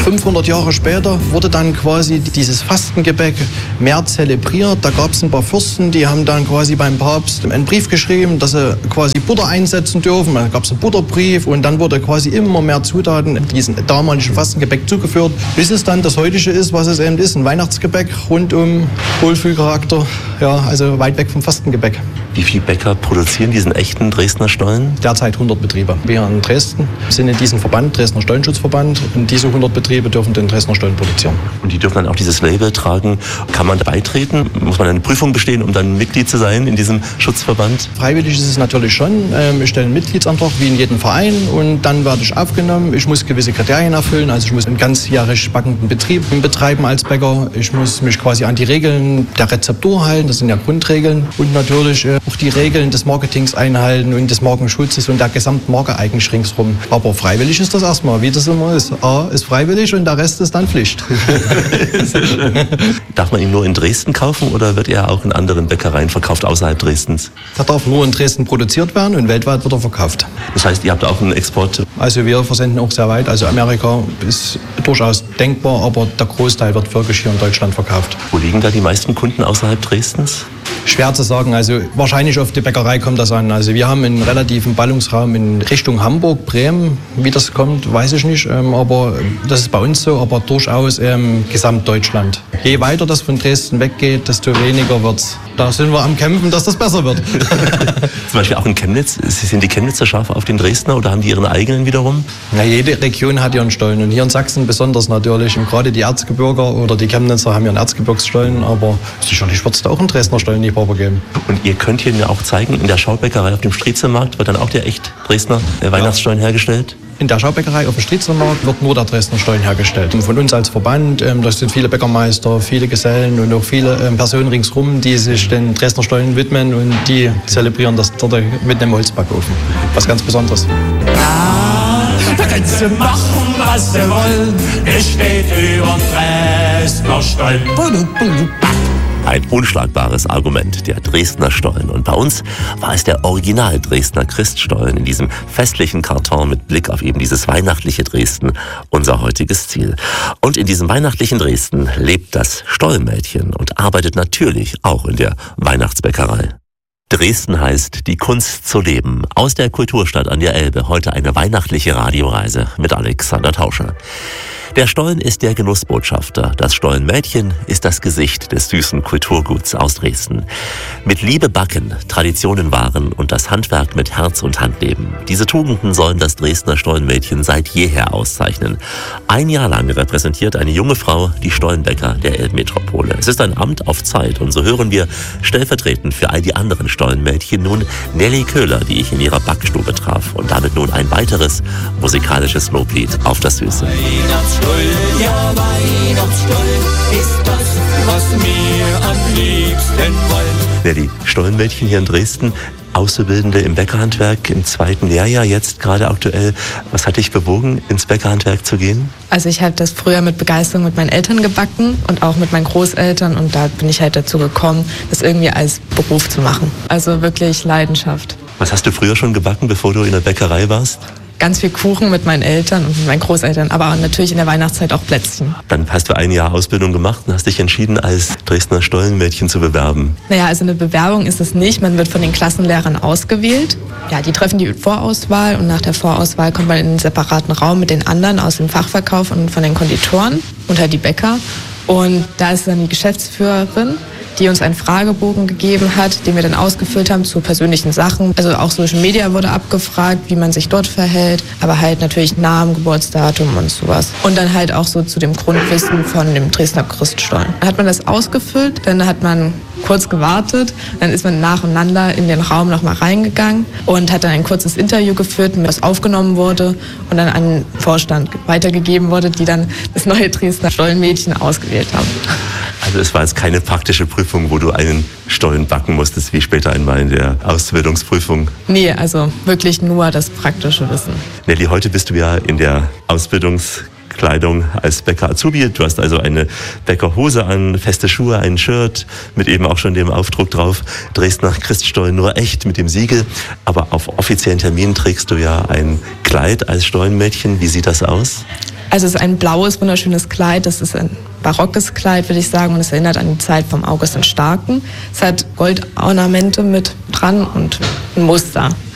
500 Jahre später wurde dann quasi dieses Fastengebäck mehr zelebriert. Da gab es ein paar Fürsten, die haben dann quasi beim Papst einen Brief geschrieben, dass sie quasi Butter einsetzen dürfen. Da gab es einen Butterbrief und dann wurde quasi immer mehr Zutaten diesem damaligen Fastengebäck zugeführt, bis es dann das heutige ist, was es eben ist, ein Weihnachtsgebäck rund um Wohlfühlcharakter, ja, also weit weg vom Fastengebäck. Wie viele Bäcker produzieren diesen echten Dresdner Stollen? Derzeit 100 Betriebe. Wir in Dresden sind in diesem Verband, Dresdner Stollenschutzverband, und diese 100 Betriebe dürfen den Dresdner Stollen produzieren. Und die dürfen dann auch dieses Label tragen. Kann man da beitreten? Muss man eine Prüfung bestehen, um dann Mitglied zu sein in diesem Schutzverband? Freiwillig ist es natürlich schon. Ich stelle einen Mitgliedsantrag wie in jedem Verein und dann werde ich aufgenommen. Ich muss gewisse Kriterien erfüllen. Also ich muss einen ganzjährig backenden Betrieb betreiben als Bäcker. Ich muss mich quasi an die Regeln der Rezeptur halten. Das sind ja Grundregeln. Und natürlich auch die Regeln des Marketings einhalten und des Markenschutzes und der gesamten Marke eigentlich ringsrum. Aber freiwillig ist das erstmal, wie das immer ist. A ist freiwillig und der Rest ist dann Pflicht. Darf man ihn nur in Dresden kaufen oder wird er auch in anderen Bäckereien verkauft außerhalb Dresdens? Er darf nur in Dresden produziert werden und weltweit wird er verkauft. Das heißt, ihr habt auch einen Export? Also wir versenden auch sehr weit. Also Amerika ist durchaus denkbar, aber der Großteil wird wirklich hier in Deutschland verkauft. Wo liegen da die meisten Kunden außerhalb Dresdens? Schwer zu sagen. Also wahrscheinlich auf die Bäckerei kommt das an. Also wir haben einen relativen Ballungsraum in Richtung Hamburg, Bremen. Wie das kommt, weiß ich nicht. Aber das ist bei uns so, aber durchaus Gesamtdeutschland. Je weiter das von Dresden weggeht, desto weniger wird's. Da sind wir am Kämpfen, dass das besser wird. Zum Beispiel auch in Chemnitz. Sind die Chemnitzer scharf auf den Dresdner oder haben die ihren eigenen wiederum? Ja, jede Region hat ihren Stollen. Und hier in Sachsen besonders natürlich. Und gerade die Erzgebirger oder die Chemnitzer haben ihren Erzgebirgsstollen. Aber sicherlich wird es da auch einen Dresdner Stollenliebhaber geben. Und ihr könnt hier mir auch zeigen, in der Schaubäckerei auf dem Striezelmarkt wird dann auch der echt Dresdner Weihnachtsstollen hergestellt? In der Schaubäckerei auf dem Striezelmarkt wird nur der Dresdner Stollen hergestellt. Und von uns als Verband, das sind viele Bäckermeister, viele Gesellen und auch viele Personen ringsrum, die sich den Dresdner Stollen widmen und die zelebrieren das dort mit einem Holzbackofen. Was ganz Besonderes. Da können sie machen, was sie wollen. Es steht über Dresdner Stollen. Ein unschlagbares Argument, der Dresdner Stollen. Und bei uns war es der Original Dresdner Christstollen in diesem festlichen Karton mit Blick auf eben dieses weihnachtliche Dresden, unser heutiges Ziel. Und in diesem weihnachtlichen Dresden lebt das Stollenmädchen und arbeitet natürlich auch in der Weihnachtsbäckerei. Dresden heißt, die Kunst zu leben. Aus der Kulturstadt an der Elbe heute eine weihnachtliche Radioreise mit Alexander Tauscher. Der Stollen ist der Genussbotschafter. Das Stollenmädchen ist das Gesicht des süßen Kulturguts aus Dresden. Mit Liebe backen, Traditionen wahren und das Handwerk mit Herz und Hand leben. Diese Tugenden sollen das Dresdner Stollenmädchen seit jeher auszeichnen. Ein Jahr lang repräsentiert eine junge Frau die Stollenbäcker der Elbmetropole. Es ist ein Amt auf Zeit und so hören wir stellvertretend für all die anderen Stollenmädchen nun Nelly Köhler, die ich in ihrer Backstube traf. Und damit nun ein weiteres musikalisches Loblied auf das Süße. Ja, Weihnachtsstollen ist das, was wir am liebsten wollen. Nelly, Stollenmädchen hier in Dresden, Auszubildende im Bäckerhandwerk im 2. Lehrjahr, jetzt gerade aktuell. Was hat dich bewogen, ins Bäckerhandwerk zu gehen? Also ich habe das früher mit Begeisterung mit meinen Eltern gebacken und auch mit meinen Großeltern und da bin ich halt dazu gekommen, das irgendwie als Beruf zu machen. Also wirklich Leidenschaft. Was hast du früher schon gebacken, bevor du in der Bäckerei warst? Ganz viel Kuchen mit meinen Eltern und mit meinen Großeltern, aber natürlich in der Weihnachtszeit auch Plätzchen. Dann hast du ein Jahr Ausbildung gemacht und hast dich entschieden, als Dresdner Stollenmädchen zu bewerben. Naja, also eine Bewerbung ist es nicht. Man wird von den Klassenlehrern ausgewählt. Ja, die treffen die Vorauswahl und nach der Vorauswahl kommt man in einen separaten Raum mit den anderen aus dem Fachverkauf und von den Konditoren und halt die Bäcker. Und da ist dann die Geschäftsführerin, die uns einen Fragebogen gegeben hat, den wir dann ausgefüllt haben zu persönlichen Sachen. Also auch Social Media wurde abgefragt, wie man sich dort verhält, aber halt natürlich Namen, Geburtsdatum und sowas. Und dann halt auch so zu dem Grundwissen von dem Dresdner Christstollen. Dann hat man das ausgefüllt, dann hat man kurz gewartet, dann ist man nacheinander in den Raum nochmal reingegangen und hat dann ein kurzes Interview geführt, was aufgenommen wurde und dann an den Vorstand weitergegeben wurde, die dann das neue Dresdner Stollenmädchen ausgewählt haben. Also es war jetzt keine praktische Prüfung, wo du einen Stollen backen musstest, wie später einmal in der Ausbildungsprüfung? Nee, also wirklich nur das praktische Wissen. Nelly, heute bist du ja in der Ausbildungskleidung als Bäcker Azubi. Du hast also eine Bäckerhose an, feste Schuhe, ein Shirt mit eben auch schon dem Aufdruck drauf, Dresdner Christstollen nur echt mit dem Siegel. Aber auf offiziellen Terminen trägst du ja ein Kleid als Stollenmädchen. Wie sieht das aus? Also es ist ein blaues, wunderschönes Kleid. Das ist ein barockes Kleid, würde ich sagen. Und es erinnert an die Zeit vom August den Starken. Es hat Goldornamente mit dran und ein Muster.